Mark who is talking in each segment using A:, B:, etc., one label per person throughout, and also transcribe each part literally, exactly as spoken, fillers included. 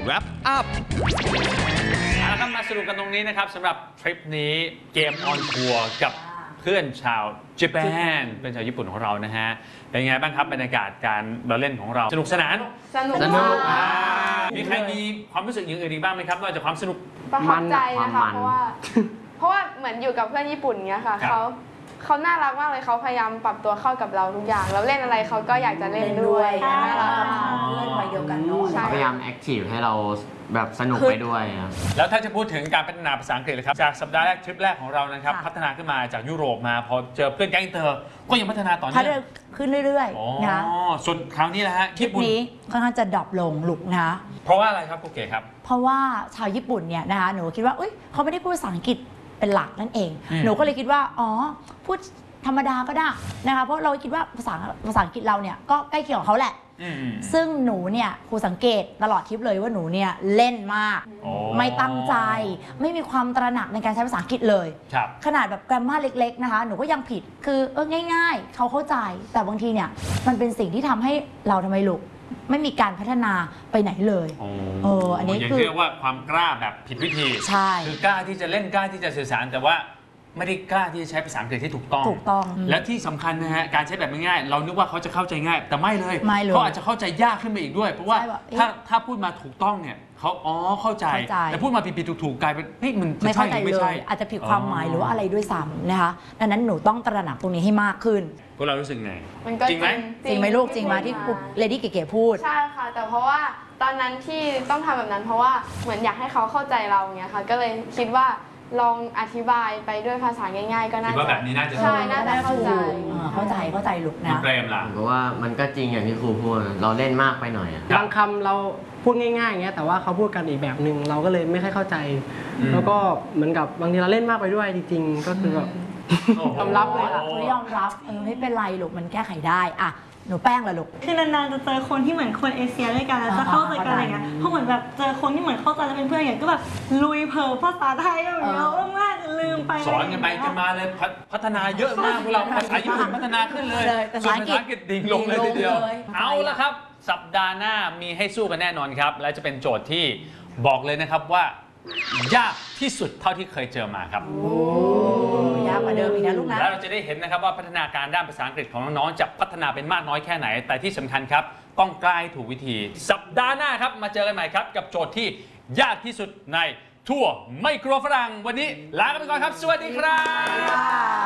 A: Wrap Up
B: เอาละครับมาสรุปกันตรงนี้นะครับสำหรับทริปนี้เกมออนทัวร์กับเพื่อนชาวญี่ปุ่นเป็นชาวญี่ปุ่นของเรานะฮะเป็นไงบ้างครับบรรยากาศการเล่นของเราสนุกสนาน
C: สนุก
B: สนุก
C: มาก
B: มีใครมีความรู้สึกอย่างอื่นอีกบ้างไหมครับนอกจากความสนุก
C: ประทับใจนะคะเพราะว่าเพราะว่าเหมือนอยู่กับเพื่อนญี่ปุ่นเงี้ยค่ะเขาเขาน่ารักมากเลยเขาพยายามปรับตัวเข้ากับเราทุกอย่างเราเล่นอะไรเขาก็อยากจะเล่นด้วยน่ารัก
D: เล่นไปเดียวกันเนาะ
E: พยายามแอคทีฟให้เราแบบสนุกไปด้วยครับ
B: แล้วถ้าจะพูดถึงการพัฒนาภาษาอังกฤษเลยครับจากสัปดาห์แรกทริปแรกของเรานะครับพัฒนาขึ้นมาจากยุโรปมาพอเจอเพื่อนแก๊งอินเตอร์ก็ยังพัฒนาต่อเนื่
D: พั
B: อ
D: ฒ
B: ง
D: นาขึ้นเรื่อยๆนะ
B: อ๋อส่วนคราวนี้นะฮะ
D: ทริปนี้ค่อนข้างจะดรอปลงลุกนะ
B: เพราะว่าอะไรครับครูเก๋ครับ
D: เพราะว่าชาวญี่ปุ่นเนี่ยนะคะหนูคิดว่าเอ้ยเขาไม่ได้พูดภาษาอังกฤษเป็นหลักนั่นเอง หนูก็เลยคิดว่าอ๋อพูดธรรมดาก็ได้นะคะเพราะเราคิดว่าภาษาภาษาอังกฤษเราเนี่ยก็ใกล้เคียงกับเขาแหละซึ่งหนูเนี่ยครูสังเกตตลอดทริปเลยว่าหนูเนี่ยเล่นมากไม่ตั้งใจไม่มีความตระหนักในการใช้ภาษาอังกฤษเลยขนาดแบบแกรมมาเล็กๆนะคะหนูก็ยังผิดคือเออง่ายๆเขาเข้าใจแต่บางทีเนี่ยมันเป็นสิ่งที่ทำให้เราทำไมลูกไม่มีการพัฒนาไปไหนเลยเอออันนี้คือ
B: เรียกว่าความกล้าแบบผิดวิธี
D: ใช่
B: คือกล้าที่จะเล่นกล้าที่จะสื่อสารแต่ว่าไม่ได้กล้าที่จะใช้ภาษาอังกฤษที่ถูกต้อง
D: ถูกต้อง
B: และที่สำคัญนะฮะการใช้แบบง่ายๆเรานึกว่าเขาจะเข้าใจง่ายแต่ไม่เลย
D: ไม่เลย
B: เขาอาจจะเข้าใจยากขึ้นไปอีกด้วยเพราะว่าถ้าถ้าพูดมาถูกต้องเนี่ยเขาอ๋อเข้าใจแต่พูดมาผิดๆถูกๆกลายเป็นเฮ้ยมัน
D: ไม่เข้าใจเลยอาจจะผิดความหมายหรือว่าอะไรด้วยซ้ำนะคะดังนั้นหนูต้องตระหนักตรงนี้ให้มากขึ้น
B: พวกเรารู้สึกไง
C: จริงไหม
D: จริงไหมลูกจริงไหมที่เลดี้เก๋ๆพูด
C: ใช่ค่ะแต่เพราะว่าตอนนั้นที่ต้องทำแบบนั้นเพราะว่าเหมือนอยากให้เขาเข้าใจเราเงี้ยค่ะก็เลยคิดว่าลองอธิบายไปด้วยภาษาง่ายๆก็น่าจะ
B: ว่าแบบนี้น่าจะ
C: ใช่น่าจะเข้าใจ
D: เข้าใจเข้าใจลูกนะ
B: เปรมล่ะ
E: เพราะว่ามันก็จริงอย่างที่ครูพูดเราเล่นมากไปหน่อย
F: บางคำเราพูดง่ายๆอย่างเงี้ยแต่ว่าเขาพูดกันอีกแบบหนึ่งเราก็เลยไม่ค่อยเข้าใจแล้วก็เหมือนกับบางทีเราเล่นมากไปด้วยจริงๆก็คือแบบยอมรับเลยค่ะ
D: ยอมรับเออไม่เป็นไรลูกมันแก้ไขได้อะหนูแป้งล่ะลูก
G: คือนานๆจะเจอคนที่เหมือนคนเอเชียด้วยกันแล้วจะเข้าใจกันอะไรเงี้ยเพราะเหมือนแบบเจอคนที่เหมือนเข้าใจแล้วเป็นเพื่อนอย่างก็แบบลุยเผลอภาษาไทยแบบเยอะมากๆลืมไป
B: สอนกันไปกันมาเลยพัฒนาเยอะมากพวกเราภาษาญี่ปุ่นพัฒนาขึ้นเลยส่วนภาษาอังกฤษดิ่งลงเลยทีเดียวเอาละครับสัปดาห์หน้ามีให้สู้กันแน่นอนครับและจะเป็นโจทย์ที่บอกเลยนะครับว่ายากที่สุดเท่าที่เคยเจอมาครับ
D: ยากกว่าเดิมอีกนะลูกนะ
B: แล้วเราจะได้เห็นนะครับว่าพัฒนาการด้านภาษาอังกฤษของน้องๆจะพัฒนาเป็นมากน้อยแค่ไหนแต่ที่สำคัญครับต้องกล้าให้ถูกวิธีสัปดาห์หน้าครับมาเจอกันใหม่ครับกับโจทย์ที่ยากที่สุดในทั่วไม่กลัวฝรั่งวันนี้ลาไปก่อนครับสวัสดีครับ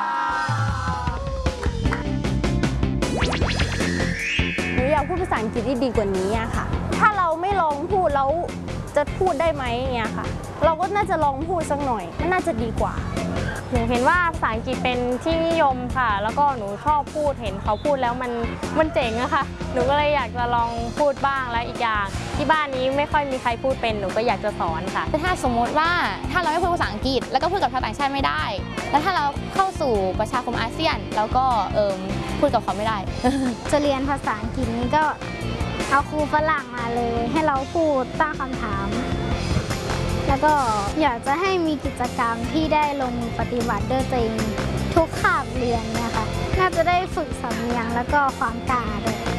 H: หนูอยากพูดภาษาอังกฤษที่ดีกว่านี้อะค่ะถ้าเราไม่ลองพูดแล้วจะพูดได้ไหมเนี่ยค่ะเราก็น่าจะลองพูดสักหน่อยมันน่าจะดีกว่าหนูเห็นว่าภาษาอังกฤษเป็นที่นิยมค่ะแล้วก็หนูชอบพูดเห็นเขาพูดแล้วมันมันเจ๋งอะค่ะหนูก็เลยอยากจะลองพูดบ้างและอีกอย่างที่บ้านนี้ไม่ค่อยมีใครพูดเป็นหนูก็อยากจะสอนค่ะ
I: ถ้าสมมติว่าถ้าเราไม่พูดภาษาอังกฤษแล้วก็พูดกับชาวต่างชาติไม่ได้แล้วถ้าเราเข้าสู่ประชาคมอาเซียนแล้วก็เอิมพูดกับเขาไม่ได้
J: จะเรียนภาษาอังกฤษนี้ก็เอาครูฝรั่งมาเลยให้เราพูดตั้งคำถามแล้วก็อยากจะให้มีกิจกรรมที่ได้ลงมือปฏิบัติด้วยตัวเองทุกคาบเรียนเนี่ยค่ะน่าจะได้ฝึกสำเนียงแล้วก็ความกล้าด้วย